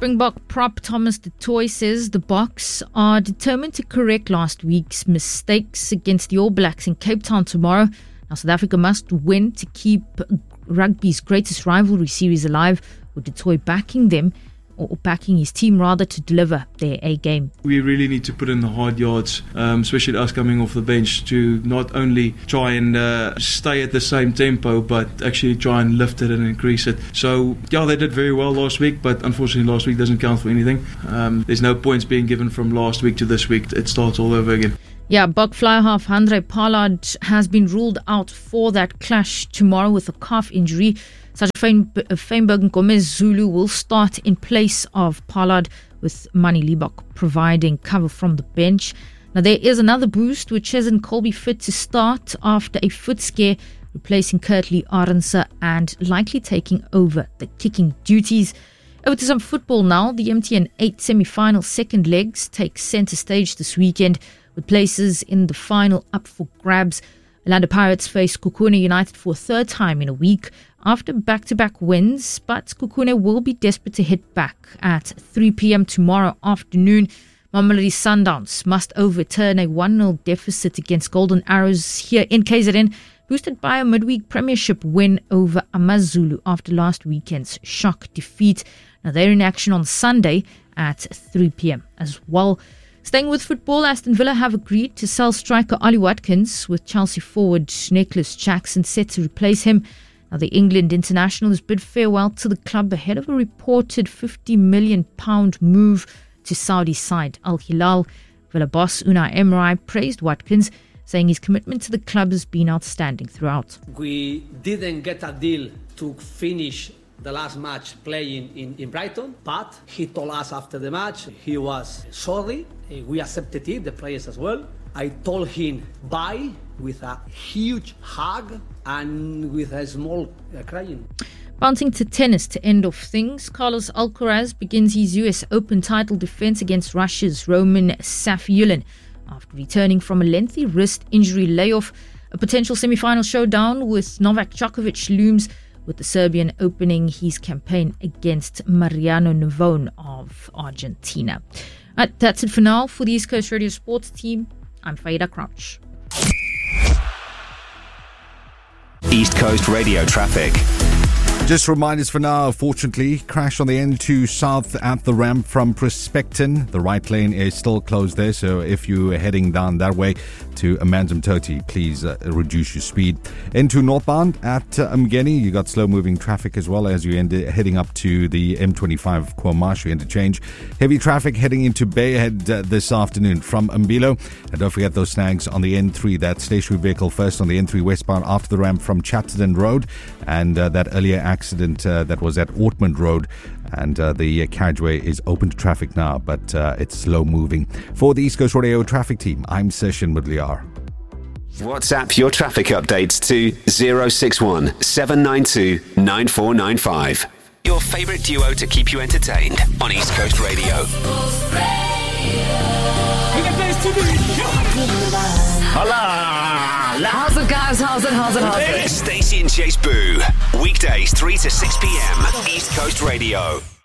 Springbok prop Thomas du Toit says the Boks are determined to correct last week's mistakes against the All Blacks in Cape Town tomorrow. Now, South Africa must win to keep rugby's greatest rivalry series alive, with du Toit backing them, or backing his team rather, to deliver their A game. We really need to put in the hard yards, especially us coming off the bench, to not only try and stay at the same tempo, but actually try and lift it and increase it. So, yeah, they did very well last week, but unfortunately last week doesn't count for anything. There's no points being given from last week to this week. It starts all over again. Yeah, Bok fly half Handré Pollard has been ruled out for that clash tomorrow with a calf injury. Such Feinberg and Gomez Zulu will start in place of Pollard, with Mani Libok providing cover from the bench. Now, there is another boost with Cheslin Colby fit to start after a foot scare, replacing Kurtley Arendse and likely taking over the kicking duties. Over to some football now. The MTN 8 semi-final second legs take centre stage this weekend, with places in the final up for grabs. Orlando Pirates face Kukune United for a third time in a week after back-to-back wins, but Kukune will be desperate to hit back at 3 p.m. tomorrow afternoon. Mamelodi Sundowns must overturn a 1-0 deficit against Golden Arrows here in KZN, boosted by a midweek premiership win over Amazulu after last weekend's shock defeat. Now, they're in action on Sunday at 3 p.m. as well. Staying with football, Aston Villa have agreed to sell striker Ollie Watkins, with Chelsea forward Nicholas Jackson set to replace him. Now, the England international has bid farewell to the club ahead of a reported £50 million move to Saudi side Al Hilal. Villa boss Unai Emery praised Watkins, saying his commitment to the club has been outstanding throughout. We didn't get a deal to finish the last match playing in Brighton, but he told us after the match he was sorry. We accepted it, the players as well. I told him bye with a huge hug and with a small crying. Bouncing to tennis to end off things, Carlos Alcaraz begins his US Open title defense against Russia's Roman Safiullin after returning from a lengthy wrist injury layoff. A potential semi-final showdown with Novak Djokovic looms, with the Serbian opening his campaign against Mariano Navone of Argentina. That's it for now. For the East Coast Radio Sports team, I'm Faida Crouch. East Coast Radio traffic. Just reminders for now, fortunately, crash on the N2 south at the ramp from Prospecton. The right lane is still closed there, so if you're heading down that way to Amanzimtoti, please reduce your speed. N2 northbound at Umgeni, you got slow-moving traffic as well as you heading up to the M25 KwaMashu interchange. Heavy traffic heading into Bayhead this afternoon from Umbilo. And don't forget those snags on the N3, that stationary vehicle first on the N3 westbound after the ramp from Chatterton Road, and that earlier accident that was at Ortmond Road, and the carriageway is open to traffic now, but it's slow moving. For the East Coast Radio traffic team, I'm Session Mudliar. WhatsApp your traffic updates to 061 792 9495. Your favourite duo to keep you entertained on East Coast Radio. How's it, guys? How's it? Stacey and Chase Boo. Weekdays 3 to 6 p.m. East Coast Radio.